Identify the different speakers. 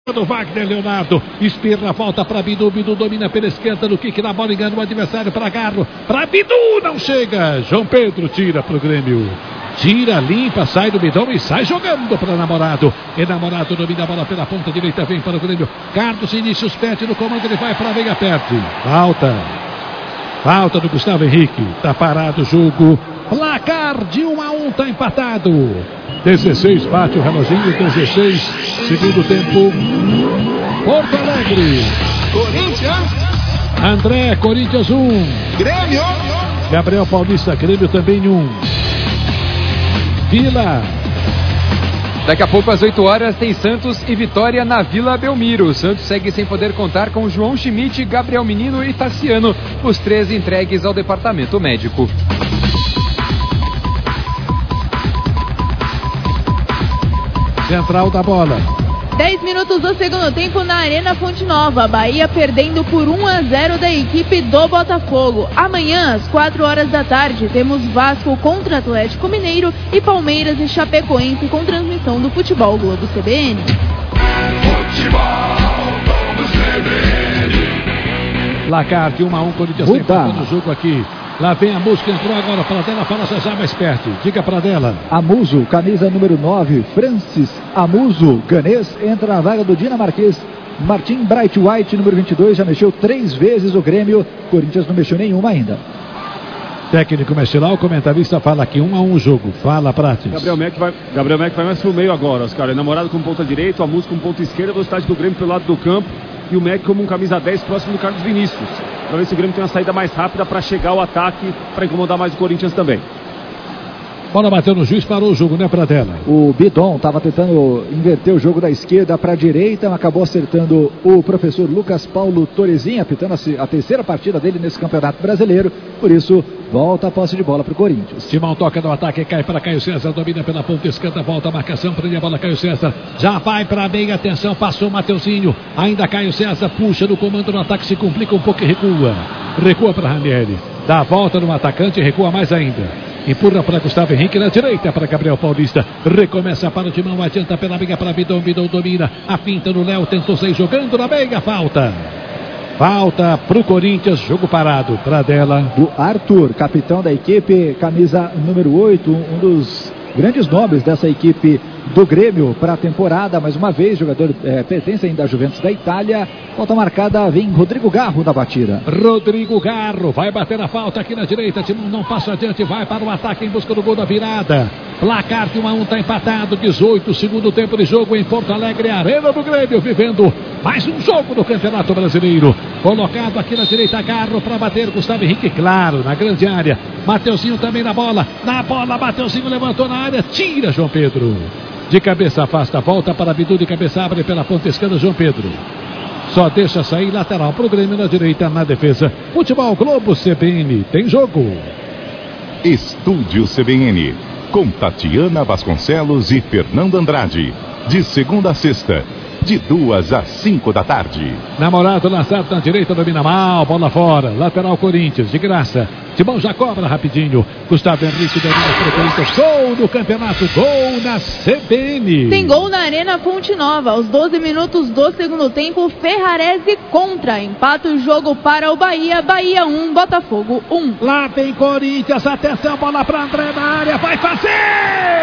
Speaker 1: do Wagner Leonardo, espirra, volta para Bidu, Bidu domina pela esquerda no kick da bola, engana o adversário para Garro, para Bidu, não chega, João Pedro tira para o Grêmio, tira, limpa, sai do bidão e sai jogando para Namorado, e Namorado domina a bola pela ponta direita, vem para o Grêmio, Carlos Inícios perde no comando, ele vai para a Veiga, perde, falta do Gustavo Henrique, tá parado o jogo, placar de 1-1, tá empatado. 16, bate o reloginho, 16, segundo tempo. Porto Alegre.
Speaker 2: Corinthians.
Speaker 1: André, Corinthians 1.
Speaker 2: Grêmio.
Speaker 1: Gabriel Paulista, Grêmio também 1. Vila.
Speaker 3: Daqui a pouco, às 8 horas, tem Santos e Vitória na Vila Belmiro. O Santos segue sem poder contar com João Schmidt, Gabriel Menino e Tassiano, os 3 entregues ao departamento médico.
Speaker 1: Central da bola.
Speaker 4: 10 minutos do segundo tempo na Arena Fonte Nova. Bahia perdendo por 1-0 da equipe do Botafogo. Amanhã, às 4 horas da tarde, temos Vasco contra Atlético Mineiro e Palmeiras e Chapecoense com transmissão do Futebol Globo CBN.
Speaker 1: Placar de 1-1, Corinthians empatando o jogo aqui. Lá vem a música, entrou agora para dela, fala já mais perto. Diga para dela.
Speaker 5: Amuso, camisa número 9, Francis Amuso, ganês, entra na vaga do dinamarquês. Martin Bright White, número 22, já mexeu 3 vezes o Grêmio. Corinthians não mexeu nenhuma ainda.
Speaker 1: Técnico mexe lá, o comentarista fala aqui 1-1 o jogo. Fala, Prates.
Speaker 6: Gabriel Mac vai mais pro meio agora, os caras. Namorado com ponta direita, Amuso com ponta esquerda, velocidade do Grêmio pelo lado do campo. E o Mac como um camisa 10 próximo do Carlos Vinícius. Para ver se o Grêmio tem uma saída mais rápida para chegar ao ataque, para incomodar mais o Corinthians também.
Speaker 1: Bola bateu no juiz, parou o jogo, né, Pradella?
Speaker 5: O Bidon estava tentando inverter o jogo da esquerda para a direita, acabou acertando o professor Lucas Paulo Torezinha, apitando a terceira partida dele nesse Campeonato Brasileiro. Por isso, volta a posse de bola para o Corinthians.
Speaker 1: Timão toca no ataque, cai para Caio César, domina pela ponta esquerda, volta a marcação, prende a bola Caio César, já vai para a meia, atenção, passou o Mateuzinho, ainda Caio César, puxa no comando no ataque, se complica um pouco e recua para Ranieri, dá a volta no atacante e recua mais ainda. Empurra para Gustavo Henrique na direita para Gabriel Paulista. Recomeça para o Timão, adianta pela meia para Bidon, Bidon domina. A finta no Léo, tentou sair jogando na meia, falta. Falta para o Corinthians, jogo parado. Pradella.
Speaker 5: Do Arthur, capitão da equipe, camisa número 8, um dos grandes nomes dessa equipe do Grêmio para a temporada. Mais uma vez, jogador pertence ainda à Juventus da Itália. Falta marcada, vem Rodrigo Garro da batida.
Speaker 1: Rodrigo Garro vai bater a falta aqui na direita. Timão não passa adiante, vai para o ataque em busca do gol da virada. Placar de 1-1, está empatado. 18, segundo tempo de jogo em Porto Alegre, Arena do Grêmio, vivendo mais um jogo do Campeonato Brasileiro. Colocado aqui na direita, Garro para bater. Gustavo Henrique, claro, na grande área. Mateuzinho também na bola. Na bola, Mateuzinho levantou na área, tira João Pedro. De cabeça afasta, volta para Bidu, de cabeça abre pela ponta esquerda, João Pedro. Só deixa sair, lateral para o Grêmio na direita, na defesa. Futebol Globo CBN, tem jogo.
Speaker 7: Estúdio CBN, com Tatiana Vasconcelos e Fernando Andrade. De segunda a sexta, de 2 às 5 da tarde.
Speaker 1: Namorado lançado na direita, domina mal, bola fora. Lateral Corinthians, de graça. Timão já cobra rapidinho. Gustavo Henrique domina para o Corinthians. Gol do campeonato, gol na CBN.
Speaker 4: Tem gol na Arena Fonte Nova. Aos 12 minutos do segundo tempo, Ferrarese contra. Empata o jogo para o Bahia. Bahia 1, Botafogo 1.
Speaker 1: Lá vem Corinthians, atenção, bola para André na área, vai fazer!